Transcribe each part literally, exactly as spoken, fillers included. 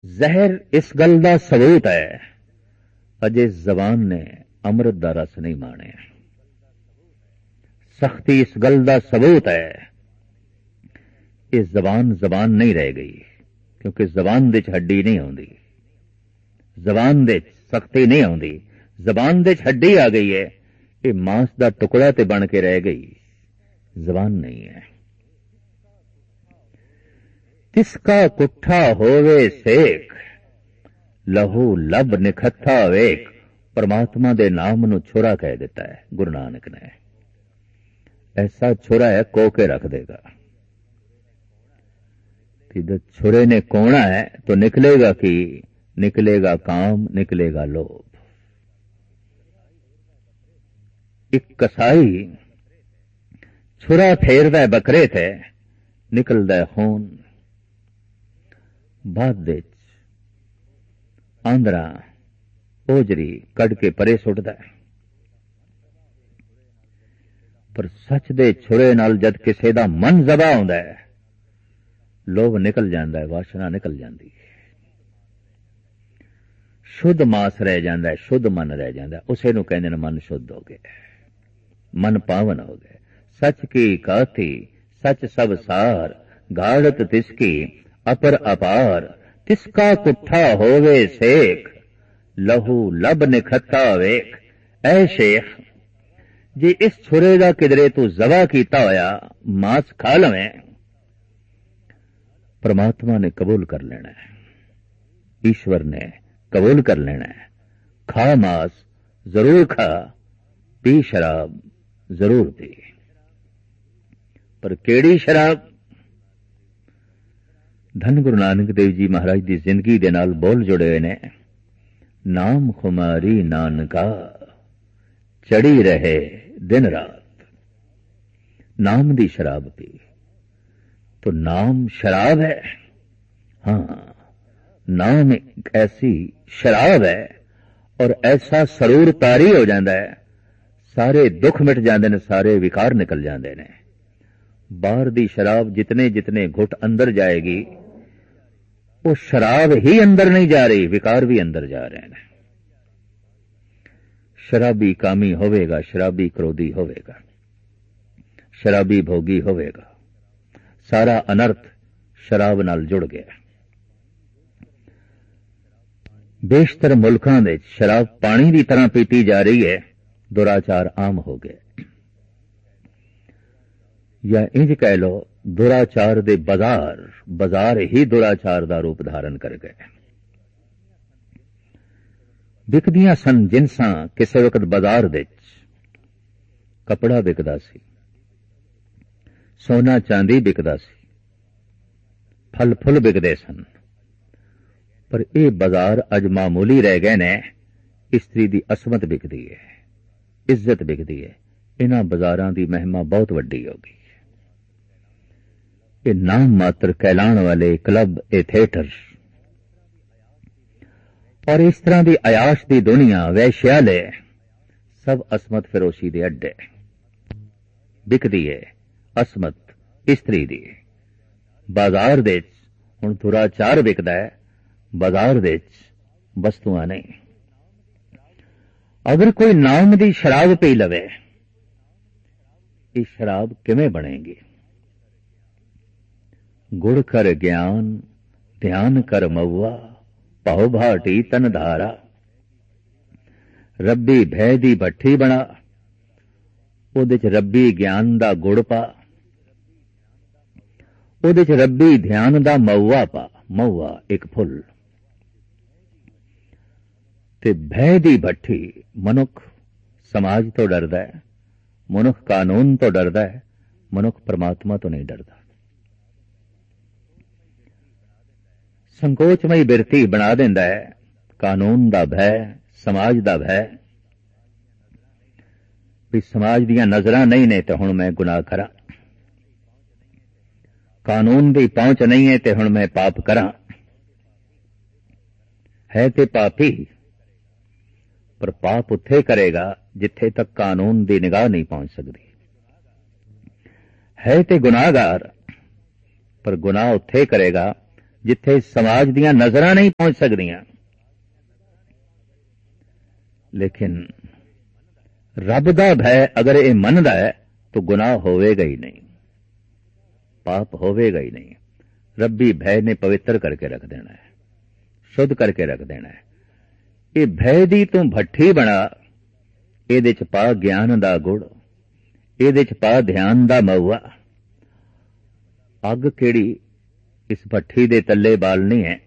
ਜ਼ਹਿਰ ਇਸ ਗੱਲ ਦਾ ਸਬੂਤ ਹੈ, ਅਜੇ ਜ਼ਬਾਨ ਨੇ ਅੰਮ੍ਰਿਤ ਦਾ ਰਸ ਨਹੀਂ ਮਾਣਿਆ। ਸਖਤੀ ਇਸ ਗੱਲ ਦਾ ਸਬੂਤ ਹੈ, ਇਹ ਜ਼ਬਾਨ ਜ਼ਬਾਨ ਨਹੀਂ ਰਹਿ ਗਈ, ਕਿਉਂਕਿ ਜ਼ਬਾਨ ਦੇ ਚ ਹੱਡੀ ਨਹੀਂ ਆਉਂਦੀ, ਜ਼ਬਾਨ ਦੇ ਚ ਸਖਤੀ ਨਹੀਂ ਆਉਂਦੀ। ਜ਼ਬਾਨ ਦੇ ਚ ਹੱਡੀ ਆ ਗਈ ਹੈ, ਇਹ ਮਾंस ਦਾ ਟੁਕੜਾ ਤੇ ਬਣ ਕੇ ਰਹਿ ਗਈ, ਜ਼ਬਾਨ ਨਹੀਂ ਹੈ। ਤਿਸਕਾ ਕੁੱਠਾ ਹੋਵੇ ਸੇਕ, ਲਹੂ ਲਬ ਨਿਖੱਥਾ ਵੇਖ। ਪਰਮਾਤਮਾ ਦੇ ਨਾਮ ਨੂੰ ਛੁਰਾ ਕਹਿ ਦਿੱਤਾ ਹੈ ਗੁਰੂ ਨਾਨਕ ਨੇ। ਐਸਾ ਛੁਰਾ ਹੈ ਕੋ ਕੇ ਰੱਖ ਦੇਗਾ। जब छुरे ने कोना है तो निकलेगा कि निकलेगा काम, निकलेगा लोभ। एक कसाई छुरा फेरदा है बकरे ते, निकलदा है खून। बाद दे आंदरा ओजरी कड़ के परे सुटदा है। पर सच दे छुरे नाल जद किसे दा मन जबा हुंदा है, लोभ निकल जाता है, वासना निकल जाती है, शुद्ध मास रह जाता है, शुद्ध मन रह जाता है। उसे नूं कहंदे ने मन शुद्ध हो गया, मन पावन हो गया। सच की काथी सच सब सार, गाढ़त तिसकी अपर अपार। तिसका कुट्ठा होवे सेक, लहू लब निखत्ता वेख। ऐ शेख, जे इस छुरे दा किधरे तू जबा कीता होया मांस खा लवें, परमात्मा ने कबूल कर लेना है, ईश्वर ने कबूल कर लेना है। खा मांस जरूर खा, पी शराब जरूर पी, पर केड़ी शराब? धन गुरु नानक देव जी महाराज की जिंदगी दे नाल बोल जुड़े हुए ने। नाम खुमारी नानका, चढ़ी रहे दिन रात। नाम दी शराब पी, तो नाम शराब है। हाँ, नाम एक ऐसी शराब है और ऐसा सरूर तारी हो जाता है, सारे दुख मिट जाते हैं, सारे विकार निकल जाते हैं। बाहर दी शराब जितने जितने घुट अंदर जाएगी, वो शराब ही अंदर नहीं जा रही, विकार भी अंदर जा रहे हैं। शराबी कामी होवेगा, शराबी क्रोधी होवेगा, शराबी भोगी होवेगा। सारा अनर्थ शराब नाल जुड़ गया। बेशतर मुल्कां दे शराब पानी की तरह पीती जा रही है, दुराचार आम हो गए। या इंज कह लो, दुराचार दे बाजार बाजार ही दुराचार का रूप धारण कर गए। बिकदियां सन जिनसां किसी वक्त बाजार दे कपड़ा बिकदा सी, सोना चांदी बिकदा सी, फल फुल बिकदे सन। पर यह बाजार अज मामूली रह गए ने। इस्त्री दी असमत बिकदी है, इज्जत बिकदी है। इन्हां बाजारां दी महिमा बहुत वड्डी हो गई। ये नाम मात्र कहलाण वाले क्लब, ए थिएटर और इस तरह की अयाश की दुनिया, वैश्यालय, सब असमत फिरोशी दे अड्डे। बिकदी है असमत इस्त्री दी। बाजार दे हुण दुराचार बिकदा है, बाजार दे वस्तुआं नहीं। अगर कोई नाम दी शराब पी लवे, ये शराब किवें बनेगी? गुड़ कर ज्ञान, ध्यान कर मऊआ, भाव भाटी तन धारा। रब्बी भय दी भट्ठी बना, उहदे च रब्बी ज्ञान दा गुड़ पा, उहदे च रब्बी ध्यान दा मऊआ पा। मऊआ एक फुल ते भय दी भट्ठी। मनुख समाज तो डरदा है, मनुख कानून तो डरदा है, मनुख परमात्मा तो नहीं डरदा। संकोचमई बिरती बना देंदा है, कानून दा भय, समाज दा भय। भी समाज दियां नजरां नहीं ने तो हुण मैं गुनाह करा, कानून दी पहुंच नहीं है तो हुण मैं पाप करा। है ते पापी, पर पाप उत्थे करेगा जिथे तक कानून दी निगाह नहीं पहुंच सकती। है ते गुनाहगार, पर गुनाह उत्थे करेगा जिथे समाज दीयां नज़रां नहीं पहुंच सकदियां, लेकिन रब दा भय अगर ये मनदा है तो गुनाह होवेगा ही नहीं, पाप होवेगा ही नहीं। रब्बी भय ने पवित्र करके रख देना है, शुद्ध करके रख देना है। ये भय दी तू भट्ठी बना, ਇਹਦੇ ਚ ਪਾ ਗਿਆਨ ਦਾ ਗੁੜ, ਇਹਦੇ ਚ ਪਾ ਧਿਆਨ ਦਾ ਮਊਆ। ਅੱਗ ਕਿਹੜੀ ਇਸ ਭੱਠੀ ਦੇ ਤੱਲੇ ਬਾਲਣੀ ਹੈ।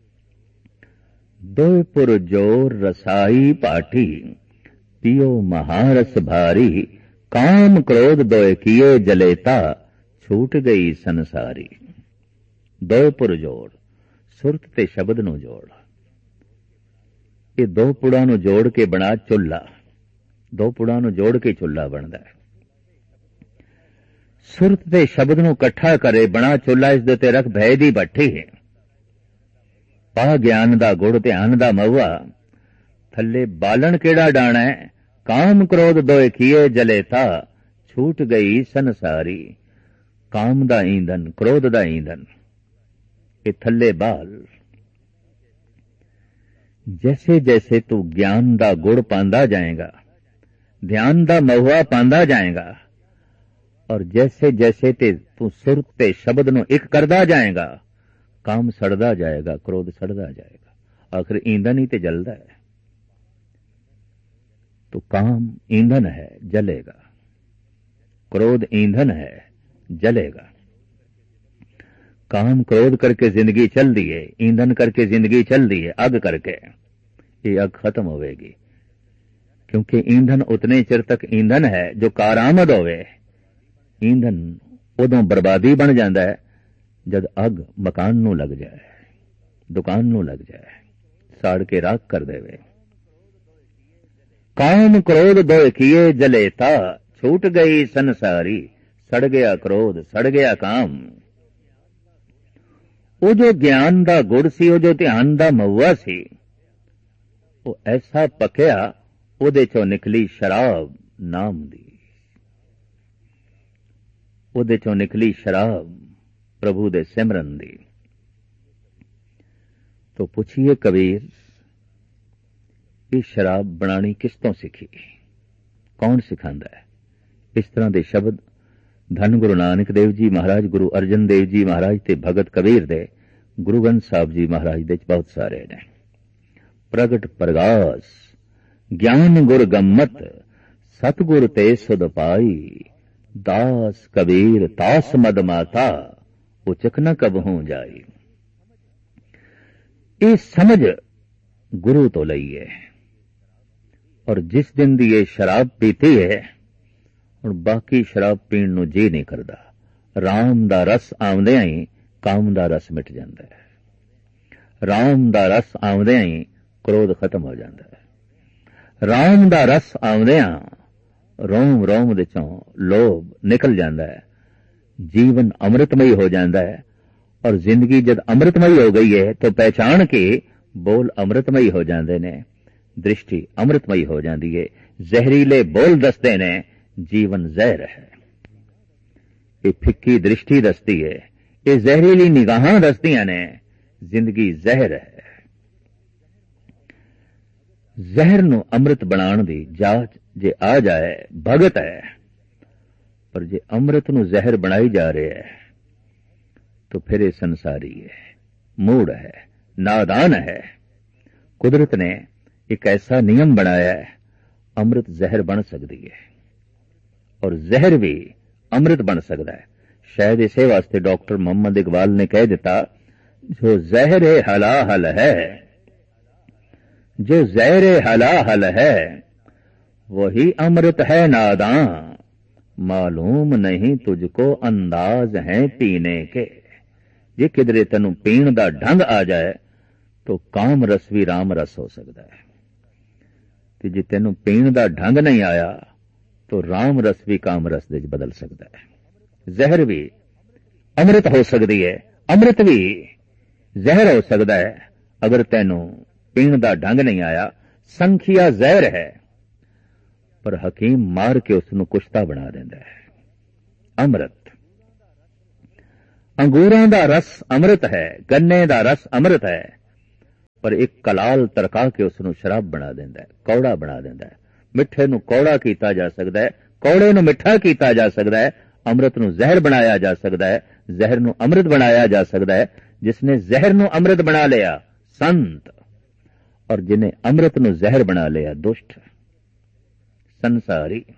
ਦੋਇ ਪੁਰ ਜੋਰ ਰਸਾਈ ਪਾਠੀ, पियो महारस भारी, काम क्रोध दोय किए जलेता, छूट गई संसारी। दोय पुर जोड़, सुरत ते शब्द नू जोड़। ये दो पुड़ा नू जोड़ के बना चुल्ला, दो पुड़ा नू जोड़ के चुल्ला बनदा है। सुरत ते शब्द नू इकट्ठा करे बना चुल्ला, इस दे ते रख भय दी भट्ठी है। पा ज्ञान दा गुड़ ध्यान दा मऊआ, थल्ले बालन केड़ा डाना है। काम क्रोध दोए किए जलेता, छूट गई संसारी। काम दा ईंधन, क्रोध दा ईंधन, ये थल्ले बाल। जैसे जैसे तू ज्ञान दा गुड़ पांदा जाएगा, ध्यान दा महुआ पांदा जाएगा, और जैसे जैसे ते तू सुरत ते शब्द नू एक करदा जाएगा, काम सड़दा जाएगा, क्रोध सड़दा जाएगा। आखिर ईंधन ही ते जलदा है। तो काम ईंधन है, जलेगा। क्रोध ईंधन है, जलेगा। काम क्रोध करके जिंदगी चल दी है, ईंधन करके जिंदगी चल दी है, आग करके। ये आग खत्म होवेगी, क्योंकि ईंधन उतने चिर तक ईंधन है जो कारामद होवे। ईंधन उदों बर्बादी बन जाता है जद अग मकान नू लग जाए, दुकान नू लग जाए, साड़ के राख कर देवे। काम क्रोध दो किए जलेता, छूट गई संसारी। सड़ गया क्रोध, सड़ गया काम। वो जो ज्ञान दा गुड़ सी, वो जो ध्यान दा मऊआ सी, वो ऐसा पकया, उहदे चों निकली शराब नाम दी। उहदे चों निकली शराब प्रभु दे सिमरन दी। तो पुछिए कबीर, ये शराब बनानी किस तो सीखी, कौन सिखांदा है? इस तरह के शब्द धन गुरु नानक देव जी महाराज, गुरु अर्जन देव जी महाराज ते भगत कबीर दे, गुरु ग्रंथ साहब जी महाराज दे बहुत सारे ने। प्रगट प्रगास ज्ञान गुर गम्मत, सतगुर ते सुध पाई। दास कबीर तास मद माता, उचक न कबहू जाई। ये समझ गुरु तो लई है। और जिस दिन दी ये शराब पीती है, और बाकी शराब पीण नू जी नहीं करदा। राम दा रस आउंदियां ही काम दा रस मिट जांदा है। राम दा रस आउंदियां ही क्रोध खत्म हो जाता है। राम दा रस आउंदियां रोम रोम दे चों लोभ निकल जाता है। जीवन अमृतमयी हो जाता है। और जिंदगी जब अमृतमयी हो गई है तो पहचान के बोल अमृतमयी हो जाते ने, दृष्टि अमृतमयी हो जाती है। जहरीले बोल दसते ने जीवन जहर है। ये फिक्की दृष्टि दसती है, ये जहरीली निगाहां दसदियां ने जिंदगी जहर है। जहर नू अमृत बनाने दी जाच जे आ जाए भगत है, पर जे अमृत नू जहर बनाई जा रहे है तो फिर ये संसारी है, मूड है, नादान है। कुदरत ने एक ऐसा नियम बनाया है, अमृत जहर बन सकती है और जहर भी अमृत बन सकता है। शायद इसे वास्ते डॉक्टर मोहम्मद इकबाल ने कह दिता, जो जहर हलाहल है, जो जहर हलाहल है, वही अमृत है नादां। मालूम नहीं तुझको अंदाज है पीने के। जे किधरे तेनू पीण दा ढंग आ जाए तो काम रस भी राम रस हो सकता है, ते जे तेनू पीण दा ढंग नहीं आया तो राम रस भी काम रस दे बदल सकता है। जहर भी अमृत हो सकती है, अमृत भी जहर हो सकता है अगर तेनू पीण दा ढंग नहीं आया। संखिया जहर है, पर हकीम मार के उसनू कुश्ता बना देंदा है। अमृत अंगूरां दा रस अमृत है, गन्ने दा रस अमृत है, पर एक कलाल तरका के उसनूं शराब बना दिंदा है, कौड़ा बना दिंदा है। मिठे नूं कौड़ा कीता जा सकदा है, कौड़े नूं मिठा कीता जा सकदा है, अमृत नूं जहर बनाया जा सकदा है, जहर नूं अमृत बनाया जा सकदा है। जिसने जहर नूं अमृत बना लिया संत, और जिन्हें अमृत नूं जहर बना लिया दुष्ट संसारी।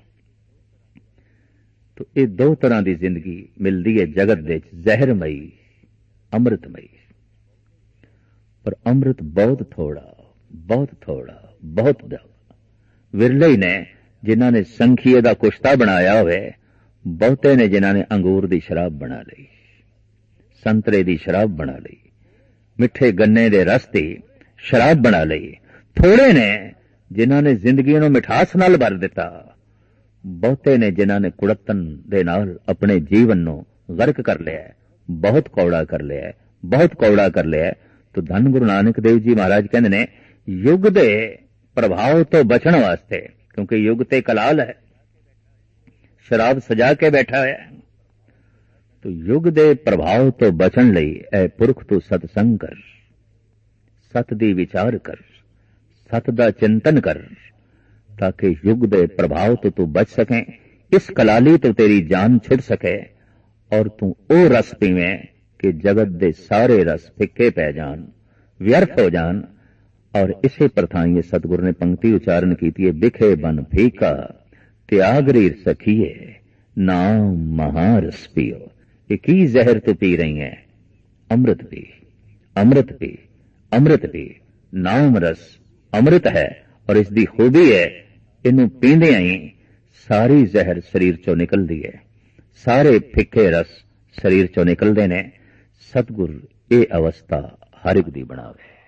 तो ये दो तरह की जिंदगी मिलती है जगत दे, जहरमई अमृतमई। पर अमृत बहुत थोड़ा, बहुत थोड़ा, बहुत ज्यादा। विरले ही ने जिन्हों ने संखीए का कुश्ता बनाया हुए, बहुते ने जिन्हों ने अंगूर की शराब बना ली, संतरे की शराब बना ली, मिठे गन्ने के रस की शराब बना ली। थोड़े ने जिन्हों ने जिंदगी नूं मिठास नाल भर दिता, बहुते ने जिन्हों ने कुड़तन दे नाल अपने जीवन नूं गर्क कर लिया, बहुत कौड़ा कर लिया, बहुत कौड़ा कर लिया। तो धन गुरु नानक देव जी महाराज कहते ने युग दे प्रभाव तो बचण वास्ते, क्योंकि युग ते कलाल है, शराब सजा के बैठा है, तो युग दे प्रभाव तो बचण लई ऐ पुरख तू सतसंग कर, सत दी विचार कर, सत दा चिंतन कर, ताकि युग दे प्रभाव तो तू बच सके, इस कलाली तो तेरी जान छुट सके, और तू ओ रस पीवें कि जगत दे सारे रस फिक्के पै जान, व्यर्थ हो जान। और इसे प्रथाई ये सतगुरु ने पंक्ति उच्चारण की थी, बिखे बन फीका त्याग रीर सखिए नाम महारस पियो। ये की जहर तो पी रही है, अमृत पी, अमृत पी, अमृत पी। नाम रस अमृत है, और इसकी खूबी है इनू पींदे ही सारी जहर शरीर चो निकलती है, सारे फिक्के रस शरीर चो निकलते ने। सतगुर ये अवस्था हर एक दी बनावे।